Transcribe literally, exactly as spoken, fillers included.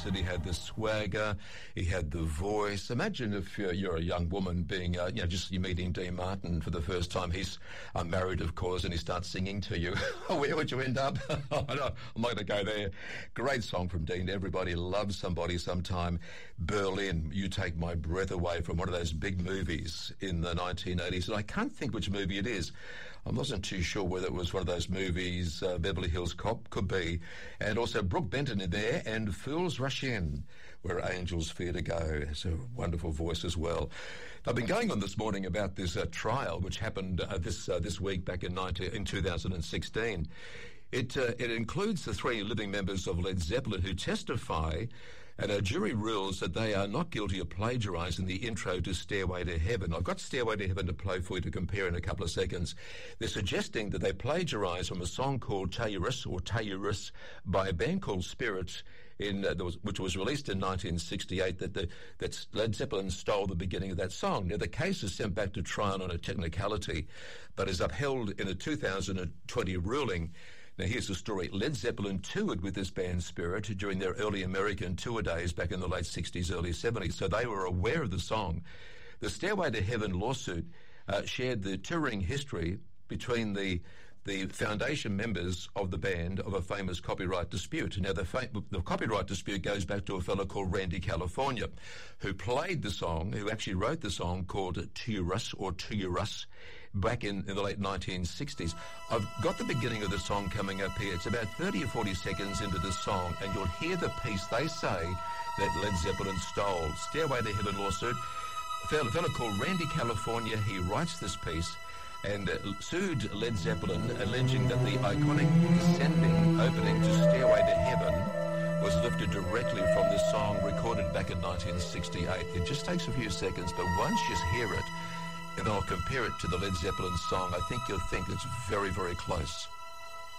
said he had the swagger, he had the voice. Imagine if you're, you're a young woman being, uh, you know, just you're meeting Dean Martin for the first time. He's uh, married, of course, and he starts singing to you. Where would you end up? I know, I'm not going to go there. Great song from Dean. Everybody loves somebody sometime. Berlin, You Take My Breath Away, from one of those big movies in the nineteen eighties. And I can't think which movie it is. I wasn't too sure whether it was one of those movies, uh, Beverly Hills Cop, could be. And also Brooke Benton in there, and Fools Rush In, Where Angels Fear to Go. It's a wonderful voice as well. I've been going on this morning about this uh, trial which happened uh, this uh, this week back in, nineteen, in two thousand sixteen. It, uh, it includes the three living members of Led Zeppelin who testify, and a jury rules that they are not guilty of plagiarising the intro to Stairway to Heaven. I've got Stairway to Heaven to play for you to compare in a couple of seconds. They're suggesting that they plagiarised from a song called Tellurus, or Tellurus, by a band called Spirit, in uh, was, which was released in nineteen sixty-eight, that, the, that Led Zeppelin stole the beginning of that song. Now, the case is sent back to trial on a technicality, but is upheld in a two thousand twenty ruling. Now, here's the story. Led Zeppelin toured with this band Spirit during their early American tour days back in the late sixties, early seventies, so they were aware of the song. The Stairway to Heaven lawsuit uh, shared the touring history between the the foundation members of the band of a famous copyright dispute. Now, the, fa- the copyright dispute goes back to a fellow called Randy California, who played the song, who actually wrote the song called Tellurus, or Tellurus, back in, in the late nineteen sixties. I've got the beginning of the song coming up here. It's about thirty or forty seconds into the song, and you'll hear the piece they say that Led Zeppelin stole. Stairway to Heaven lawsuit. A fellow, a fellow called Randy California, he writes this piece and uh, sued Led Zeppelin, alleging that the iconic descending opening to Stairway to Heaven was lifted directly from this song recorded back in nineteen sixty-eight. It just takes a few seconds, but once you hear it, and I'll compare it to the Led Zeppelin song, I think you'll think it's very, very close.